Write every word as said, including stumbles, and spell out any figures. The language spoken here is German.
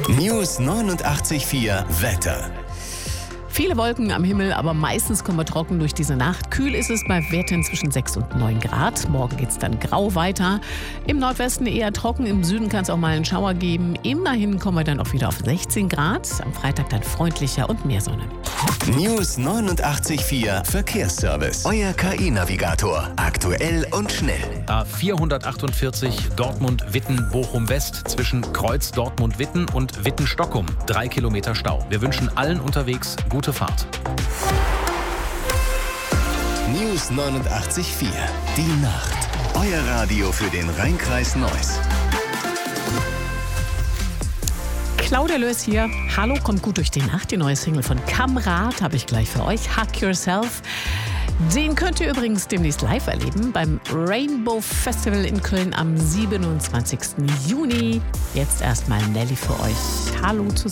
News neunundachtzig Komma vier Wetter. Viele Wolken am Himmel, aber meistens kommen wir trocken durch diese Nacht. Kühl ist es bei Werten zwischen sechs und neun Grad. Morgen geht es dann grau weiter. Im Nordwesten eher trocken, im Süden kann es auch mal einen Schauer geben. Immerhin kommen wir dann auch wieder auf sechzehn Grad. Am Freitag dann freundlicher und mehr Sonne. News neunundachtzig Komma vier Verkehrsservice. Euer K I-Navigator. Aktuell und schnell. A vierhundertachtundvierzig Dortmund-Witten-Bochum-West zwischen Kreuz Dortmund-Witten und Witten-Stockholm. Drei Kilometer Stau. Wir wünschen allen unterwegs gute Fahrt. News neunundachtzig Komma vier. Die Nacht. Euer Radio für den Rhein-Kreis Neuss. Claudia Löß hier. Hallo, kommt gut durch die Nacht. Die neue Single von Kamrat habe ich gleich für euch. Hug Yourself. Den könnt ihr übrigens demnächst live erleben beim Rainbow Festival in Köln am siebenundzwanzigsten Juni. Jetzt erstmal Nelly für euch. Hallo zusammen.